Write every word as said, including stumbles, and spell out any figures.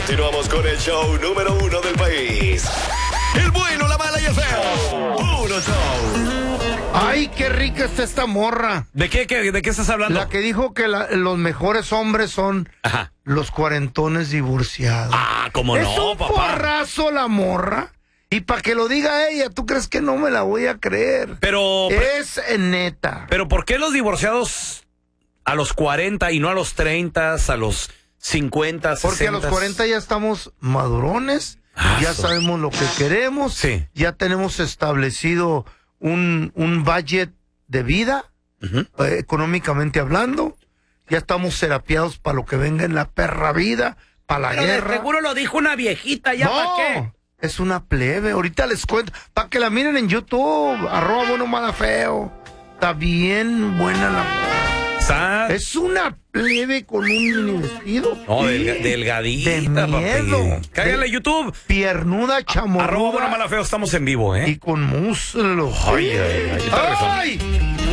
Continuamos con el show número uno del país. El bueno, la mala y el feo. Puro show. Ay, qué rica está esta morra. ¿De qué, qué, de qué estás hablando? La que dijo que la, los mejores hombres son Ajá. los cuarentones divorciados. Ah, cómo es no, un papá. porrazo la morra. Y para que lo diga ella, ¿tú crees que no me la voy a creer? Pero... Es neta. Pero ¿por qué los divorciados a los cuarenta y no a los treinta, a los cincuenta, sesenta? Porque a los cuarenta ya estamos madurones, Ah, ya so- sabemos lo que queremos, Sí. ya tenemos establecido un, un budget de vida, Ujú. eh, económicamente hablando, ya estamos terapiados para lo que venga en la perra vida, para la Pero de guerra. seguro lo dijo una viejita, ¿ya para No, qué? es una plebe, ahorita les cuento, para que la miren en YouTube, arroba bueno mala feo, está bien buena la morra. Sa- Es una plebe con un mini vestido. No, Sí. delga- delgadita, De miedo. papi. Cállale a YouTube. Piernuda, Arroba chamorruda bueno, mala feo, estamos en vivo, ¿eh? y con muslos. Ay, ay, ay, ahorita regresamos. ¡Ay!